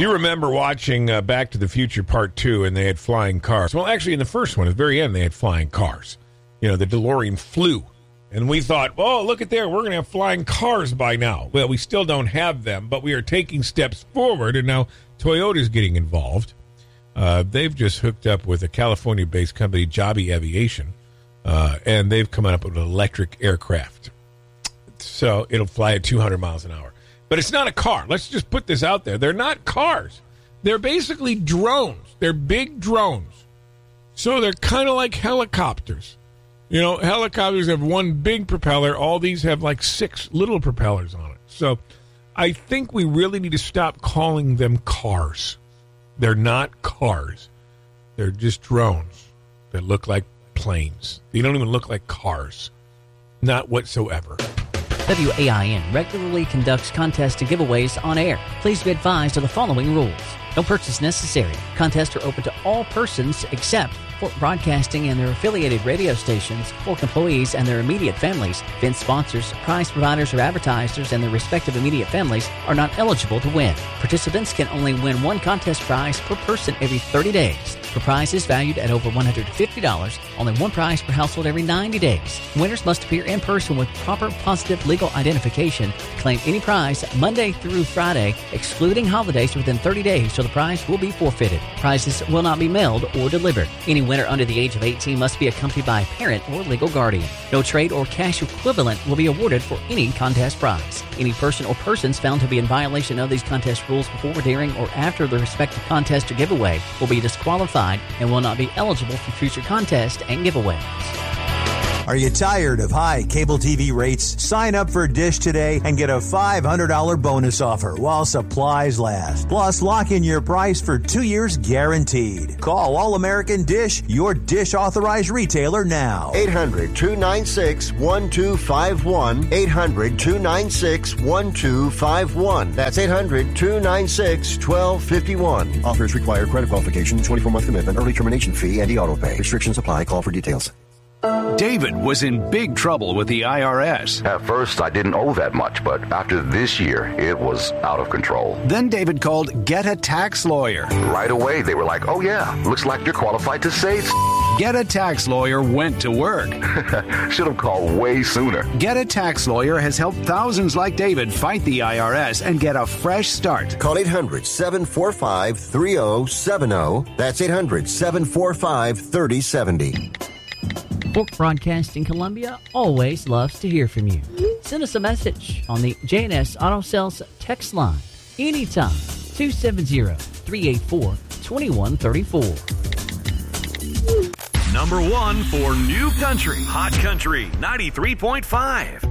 You remember watching Back to the Future Part 2 and they had flying cars. Well, actually, in the first one, at the very end, they had flying cars. You know, the DeLorean flew. And we thought, oh, look at there, we're going to have flying cars by now. Well, we still don't have them, but we are taking steps forward, and now Toyota's getting involved. They've just hooked up with a California-based company, Joby Aviation, and they've come up with an electric aircraft. So it'll fly at 200 miles an hour. But it's not a car. Let's just put this out there. They're not cars. They're basically drones. They're big drones. So they're kind of like helicopters. You know, helicopters have one big propeller. All these have like 6 little propellers on it. So I think we really need to stop calling them cars. They're not cars. They're just drones that look like planes. They don't even look like cars. Not whatsoever. WAIN regularly conducts contests and giveaways on air. Please be advised of the following rules. No purchase necessary. Contests are open to all persons except Fork Broadcasting and their affiliated radio stations, Fork employees and their immediate families, event sponsors, prize providers, or advertisers and their respective immediate families are not eligible to win. Participants can only win one contest prize per person every 30 days. For prizes valued at over $150, only one prize per household every 90 days. Winners must appear in person with proper positive legal identification to claim any prize Monday through Friday, excluding holidays within 30 days, so the prize will be forfeited. Prizes will not be mailed or delivered. Any winner under the age of 18 must be accompanied by a parent or legal guardian. No trade or cash equivalent will be awarded for any contest prize. Any person or persons found to be in violation of these contest rules before, during, or after the respective contest or giveaway will be disqualified and will not be eligible for future contests and giveaways. Are you tired of high cable TV rates? Sign up for Dish today and get a $500 bonus offer while supplies last. Plus, lock in your price for 2 years guaranteed. Call All-American Dish, your Dish authorized retailer now. 800-296-1251. 800-296-1251. That's 800-296-1251. Offers require credit qualification, 24-month commitment, early termination fee, and auto pay. Restrictions apply. Call for details. David was in big trouble with the IRS. At first, I didn't owe that much, but after this year, it was out of control. Then David called Get a Tax Lawyer. Right away, they were like, oh yeah, looks like you're qualified to say Get a Tax Lawyer went to work. Should have called way sooner. Get a Tax Lawyer has helped thousands like David fight the IRS and get a fresh start. Call 800-745-3070. That's 800-745-3070. Fork Broadcasting Columbia always loves to hear from you. Send us a message on the J&S Auto Sales text line anytime, 270-384-2134. Number 1 for New Country, Hot Country 93.5.